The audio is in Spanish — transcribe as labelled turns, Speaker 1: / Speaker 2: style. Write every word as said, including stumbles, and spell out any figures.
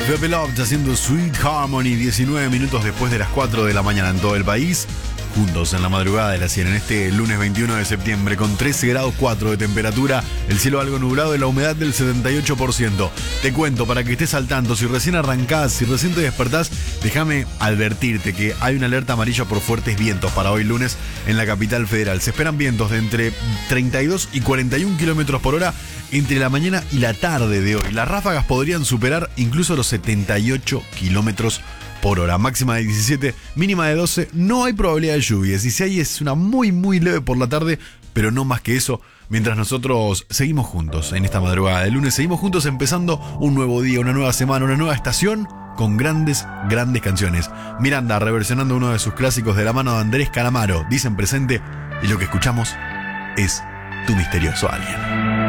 Speaker 1: The Beloved haciendo Sweet Harmony, diecinueve minutos después de las cuatro de la mañana en todo el país. Juntos en la madrugada de la cien, en este lunes veintiuno de septiembre, con trece grados cuatro de temperatura, el cielo algo nublado y la humedad del setenta y ocho por ciento. Te cuento para que estés al tanto, si recién arrancás, si recién te despertás, déjame advertirte que hay una alerta amarilla por fuertes vientos para hoy lunes en la capital federal. Se esperan vientos de entre treinta y dos y cuarenta y un kilómetros por hora entre la mañana y la tarde de hoy. Las ráfagas podrían superar incluso los setenta y ocho kilómetros por hora. Máxima de diecisiete, mínima de doce. No hay probabilidad de lluvias. Y si hay, es una muy, muy leve por la tarde, pero no más que eso. Mientras nosotros seguimos juntos en esta madrugada de lunes, seguimos juntos empezando un nuevo día, una nueva semana, una nueva estación con grandes, grandes canciones. Miranda reversionando uno de sus clásicos de la mano de Andrés Calamaro. Dicen presente y lo que escuchamos es Tu Misterioso Alguien.